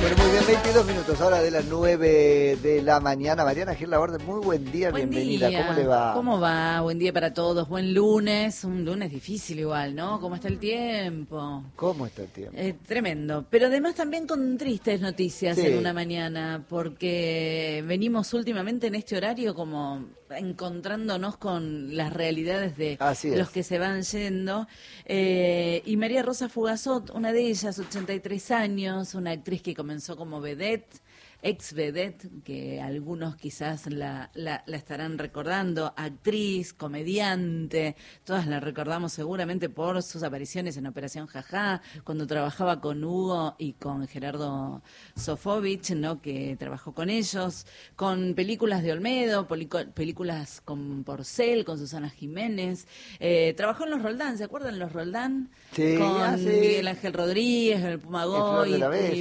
Bueno, muy bien, 22 minutos, ahora de las 9 de la mañana. Mariana Gil Laborde, muy buen día, Buen bienvenida. día. ¿Cómo le va? ¿Cómo va? Buen día para todos, buen lunes, un lunes difícil igual, ¿no? ¿Cómo está el tiempo? ¿Cómo está el tiempo? Tremendo, pero además también con tristes noticias Sí. en una mañana, porque venimos últimamente en este horario como encontrándonos con las realidades de los que se van yendo. Y María Rosa Fugazot, una de ellas, 83 años, una actriz que comenzó como vedette, ex vedette, que algunos quizás la estarán recordando, actriz, comediante, todas la recordamos seguramente por sus apariciones en Operación Jajá, cuando trabajaba con Hugo y con Gerardo Sofovich, ¿no? Que trabajó con ellos, con películas de Olmedo, películas con Porcel, con Susana Jiménez, trabajó en los Roldán, ¿se acuerdan los Roldán? Sí, Con Miguel Ángel Rodríguez, el Pumagoy,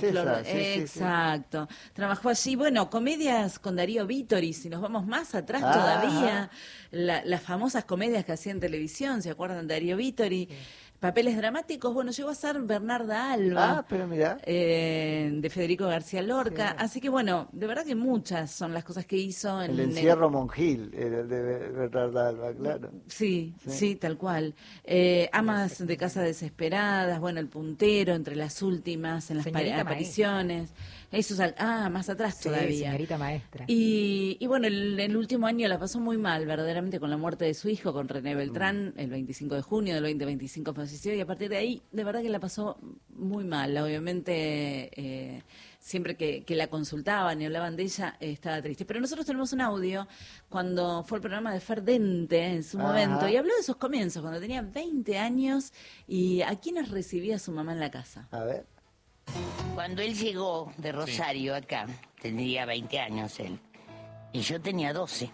exacto. Trabajó allí, bueno, comedias con Darío Vittori, si nos vamos más atrás todavía, las famosas comedias que hacía en televisión, ¿se acuerdan? Darío Vittori. Sí. Papeles dramáticos, bueno, llegó a ser Bernarda Alba, pero mira. De Federico García Lorca, sí. Así que bueno, de verdad que muchas son las cosas que hizo. El encierro Monjil, el de Bernarda Alba, claro. Sí, tal cual. Amas de Casa Desesperadas, bueno, El Puntero, entre las últimas, en las apariciones. Eso, más atrás todavía. Señorita maestra. Y bueno, el último año la pasó muy mal, verdaderamente, con la muerte de su hijo, con René Beltrán, el 25 de junio del 2025 falleció, y a partir de ahí, de verdad que la pasó muy mal. Obviamente, siempre que la consultaban y hablaban de ella, estaba triste. Pero nosotros tenemos un audio cuando fue el programa de Ferdente en su momento, y habló de sus comienzos, cuando tenía 20 años, y a quienes recibía su mamá en la casa. A ver. Cuando él llegó de Rosario acá, tendría 20 años él, y yo tenía 12.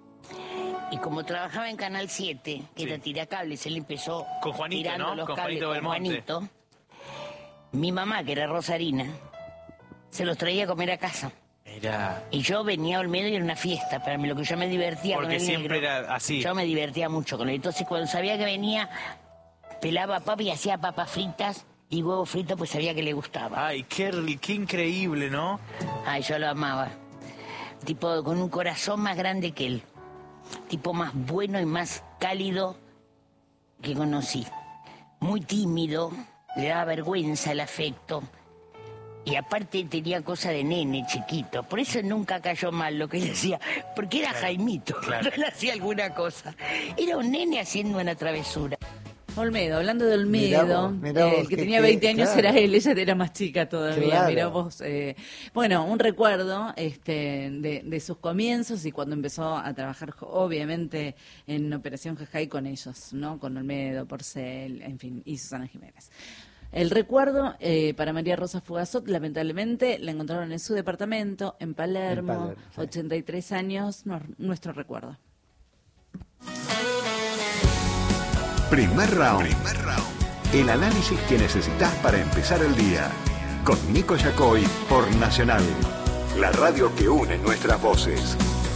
Y como trabajaba en Canal 7, que era tiracables, él empezó con Juanito, tirando ¿no? los Con cables Juanito con Juanito. Mi mamá, que era rosarina, se los traía a comer a casa. Y yo venía a Olmedo y era una fiesta para mí, lo que yo me divertía porque con el siempre negro. Era así. Yo me divertía mucho con él. Entonces cuando sabía que venía, pelaba papa y hacía papas fritas y huevo frito, pues sabía que le gustaba. Ay, qué increíble, ¿no? Ay, yo lo amaba. Tipo con un corazón más grande que él. Tipo más bueno y más cálido que conocí. Muy tímido, le daba vergüenza el afecto. Y aparte tenía cosa de nene chiquito. Por eso nunca cayó mal lo que él hacía. Porque era Jaimito, cuando él hacía alguna cosa. Era un nene haciendo una travesura. Olmedo, hablando de Olmedo, mirá vos, el que tenía 20 años era él, ella era más chica todavía, claro. Mirá vos. Bueno, un recuerdo de sus comienzos y cuando empezó a trabajar, obviamente, en Operación Jajá con ellos, ¿no? Con Olmedo, Porcel, en fin, y Susana Jiménez. El recuerdo para María Rosa Fugazot, lamentablemente, la encontraron en su departamento, en Palermo, 83 años, nuestro recuerdo. Primer round. El análisis que necesitas para empezar el día. Con Nico Yacoy por Nacional. La radio que une nuestras voces.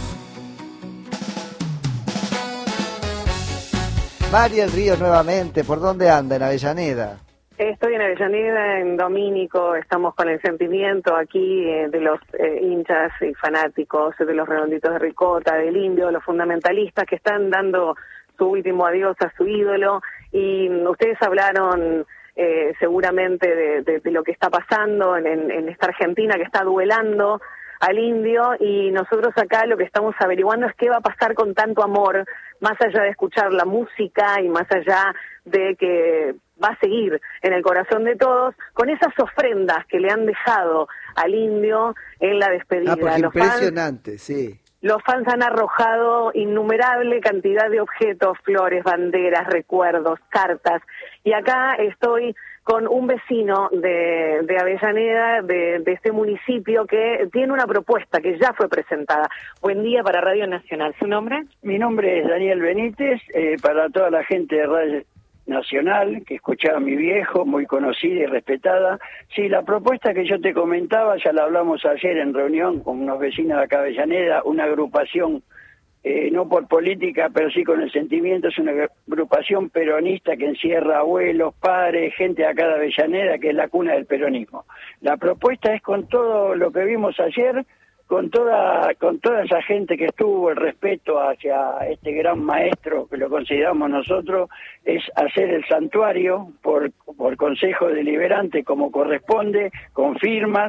Mariel Ríos nuevamente, ¿por dónde anda? En Avellaneda. Estoy en Avellaneda, en Domínico, estamos con el sentimiento aquí de los hinchas y fanáticos, de los redonditos de ricota, del Indio, los fundamentalistas que están dando su último adiós a su ídolo, y ustedes hablaron seguramente de lo que está pasando en esta Argentina que está duelando al Indio, y nosotros acá lo que estamos averiguando es qué va a pasar con tanto amor, más allá de escuchar la música y más allá de que va a seguir en el corazón de todos, con esas ofrendas que le han dejado al Indio en la despedida. Porque impresionante, sí. Los fans han arrojado innumerable cantidad de objetos, flores, banderas, recuerdos, cartas. Y acá estoy con un vecino de Avellaneda, de este municipio, que tiene una propuesta que ya fue presentada. Buen día para Radio Nacional. ¿Su nombre? Mi nombre es Daniel Benítez, para toda la gente de Radio Nacional, que escuchaba a mi viejo, muy conocida y respetada. Sí, la propuesta que yo te comentaba, ya la hablamos ayer en reunión con unos vecinos de acá de Avellaneda, una agrupación no por política, pero sí con el sentimiento. Es una agrupación peronista que encierra abuelos, padres, gente de acá de Avellaneda, que es la cuna del peronismo. La propuesta es, con todo lo que vimos ayer, con toda esa gente que estuvo, el respeto hacia este gran maestro, que lo consideramos nosotros, es hacer el santuario por consejo deliberante como corresponde, con firmas,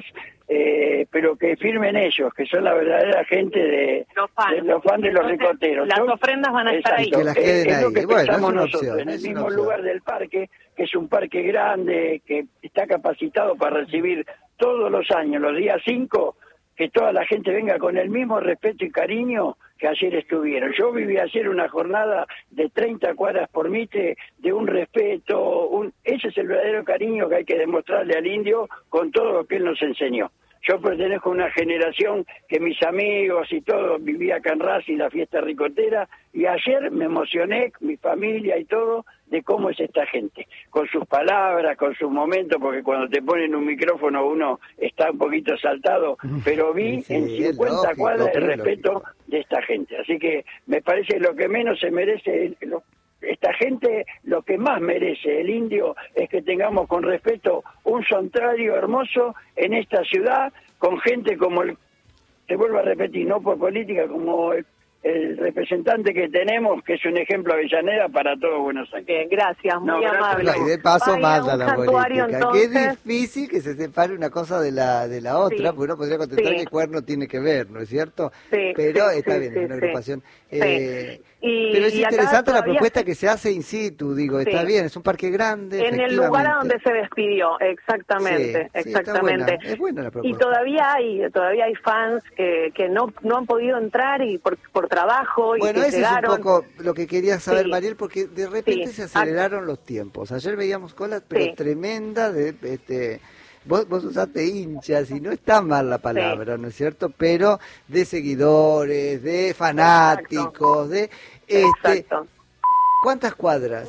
pero que firmen ellos, que son la verdadera gente de los fans de los ricoteros. Las ofrendas van a estar ahí. Que las queden es ahí. lo que pensamos nosotros, opción, en el mismo lugar del parque, que es un parque grande, que está capacitado para recibir todos los años, los días 5, que toda la gente venga con el mismo respeto y cariño que ayer estuvieron. Yo viví ayer una jornada de 30 cuadras por Mitre, de un respeto, ese es el verdadero cariño que hay que demostrarle al indio con todo lo que él nos enseñó. Yo pertenezco a una generación que mis amigos y todo vivía acá en Racing, la fiesta ricotera, y ayer me emocioné, mi familia y todo, de cómo es esta gente, con sus palabras, con sus momentos, porque cuando te ponen un micrófono uno está un poquito saltado, pero vi en 50 cuadras el respeto de esta gente. Así que me parece lo que menos se merece esta gente, lo que más merece el indio es que tengamos con respeto un santuario hermoso en esta ciudad, con gente como te vuelvo a repetir, no por política, como el representante que tenemos, que es un ejemplo Avellaneda para todo Buenos Aires. Bien, gracias, muy amable. Y de paso manda la política. Entonces... Qué difícil que se separe una cosa de la otra, porque uno podría contestar que cuerno tiene que ver, ¿no es cierto? Pero está bien, es una agrupación. Pero es interesante la propuesta que se hace in situ, digo, está bien, es un parque grande. En el lugar a donde se despidió, exactamente. Es buena la propuesta. Y todavía hay fans que no han podido entrar y por trabajo. Bueno, y que ese llegaron. es un poco lo que quería saber, Mariel, porque de repente se aceleraron los tiempos. Ayer veíamos colas, pero tremenda de... Vos usaste hinchas y no está mal la palabra, ¿no es cierto? Pero de seguidores, de fanáticos, Exacto. ¿Cuántas cuadras?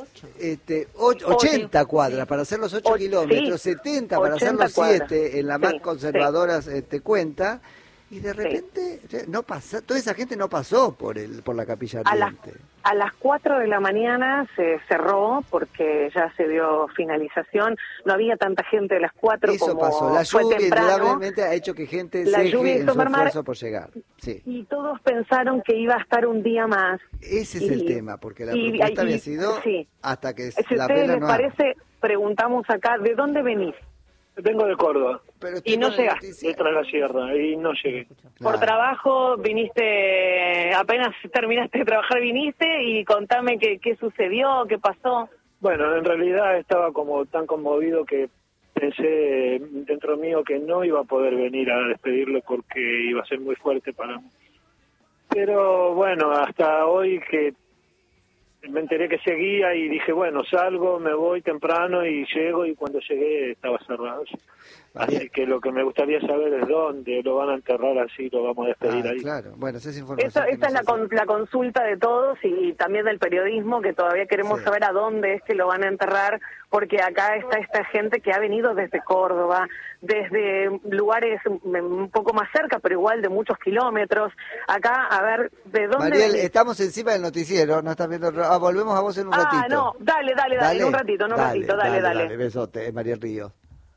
80 cuadras para hacer los 8 kilómetros, 70 para hacer los 7 en la más conservadora cuenta. Y de repente no pasa, toda esa gente no pasó por la Capilla Ardiente. A las 4 de la mañana se cerró porque ya se dio finalización. No había tanta gente a las 4 Eso como pasó. La fue lluvia temprano. Indudablemente ha hecho que gente ceje en su esfuerzo por llegar. Sí. Y todos pensaron que iba a estar un día más. Ese es el tema, porque la propuesta había sido hasta que la vela no parece, preguntamos acá, ¿de dónde venís? Vengo de Córdoba. Y no llegaste. Detrás de la sierra, y no llegué. Por trabajo viniste, apenas terminaste de trabajar viniste, y contame qué sucedió, qué pasó. Bueno, en realidad estaba como tan conmovido que pensé dentro mío que no iba a poder venir a despedirlo porque iba a ser muy fuerte para mí. Pero bueno, hasta hoy que me enteré que seguía y dije, bueno, salgo, me voy temprano y llego, y cuando llegué estaba cerrado. Así que lo que me gustaría saber es dónde lo van a enterrar, así lo vamos a despedir ahí. Claro, bueno, esa es información. Esta es la consulta de todos y también del periodismo, que todavía queremos saber a dónde es que lo van a enterrar, porque acá está esta gente que ha venido desde Córdoba, desde lugares un poco más cerca, pero igual de muchos kilómetros. Acá, a ver, ¿de dónde Mariel, venís? Estamos encima del noticiero, no estás viendo... volvemos a vos en un ratito. No, dale, en un ratito, dale. Besote, Mariel Ríos.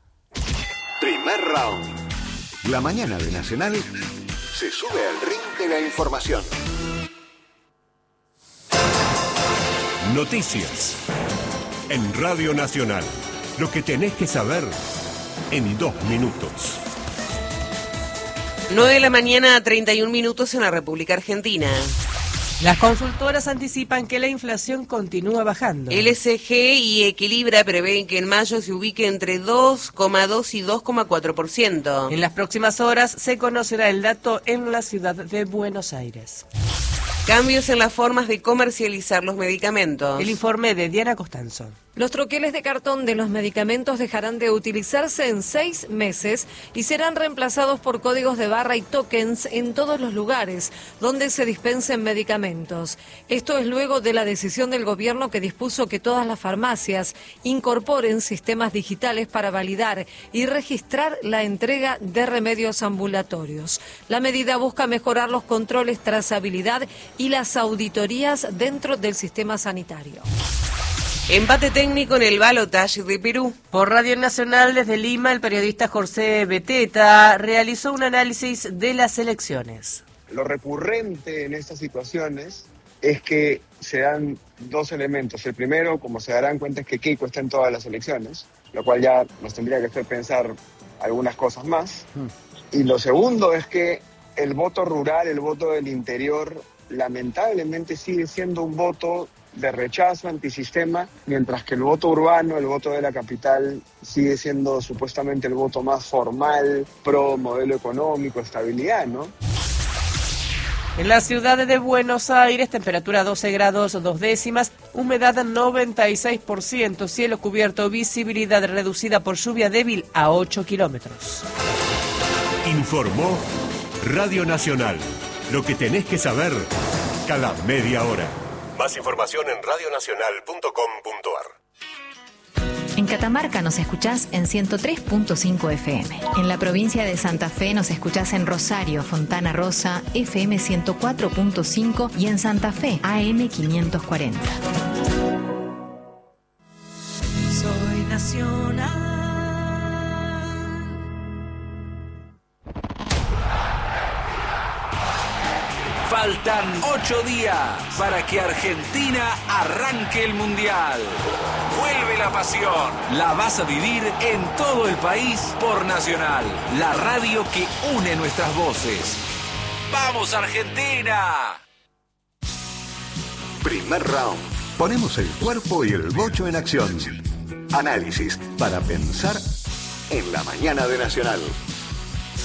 Primer round. La mañana de Nacional se sube al ring de la información. Noticias. En Radio Nacional. Lo que tenés que saber en 2 minutos. 9 de la mañana, 31 minutos en la República Argentina. Las consultoras anticipan que la inflación continúa bajando. LSG y Equilibra prevén que en mayo se ubique entre 2,2 y 2,4%. En las próximas horas se conocerá el dato en la ciudad de Buenos Aires. Cambios en las formas de comercializar los medicamentos. El informe de Diana Costanzo. Los troqueles de cartón de los medicamentos dejarán de utilizarse en 6 meses y serán reemplazados por códigos de barra y tokens en todos los lugares donde se dispensen medicamentos. Esto es luego de la decisión del gobierno que dispuso que todas las farmacias incorporen sistemas digitales para validar y registrar la entrega de remedios ambulatorios. La medida busca mejorar los controles, trazabilidad y las auditorías dentro del sistema sanitario. Empate técnico en el balotaje de Perú. Por Radio Nacional desde Lima, el periodista José Beteta realizó un análisis de las elecciones. Lo recurrente en estas situaciones es que se dan dos elementos. El primero, como se darán cuenta, es que Keiko está en todas las elecciones, lo cual ya nos tendría que hacer pensar algunas cosas más. Y lo segundo es que el voto rural, el voto del interior, lamentablemente sigue siendo un voto de rechazo antisistema, mientras que el voto urbano, el voto de la capital, sigue siendo supuestamente el voto más formal, pro modelo económico, estabilidad, ¿no? En la ciudad de Buenos Aires, temperatura 12 grados 2 décimas, humedad 96%, cielo cubierto, visibilidad reducida por lluvia débil a 8 kilómetros. Informó Radio Nacional. Lo que tenés que saber cada media hora. Más información en radionacional.com.ar. En Catamarca nos escuchás en 103.5 FM. En la provincia de Santa Fe nos escuchás en Rosario, Fontana Rosa, FM 104.5 y en Santa Fe, AM 540. Soy nacional. Faltan 8 días para que Argentina arranque el Mundial. Vuelve la pasión. La vas a vivir en todo el país por Nacional, la radio que une nuestras voces. ¡Vamos, Argentina! Primer round. Ponemos el cuerpo y el bocho en acción. Análisis para pensar en la mañana de Nacional.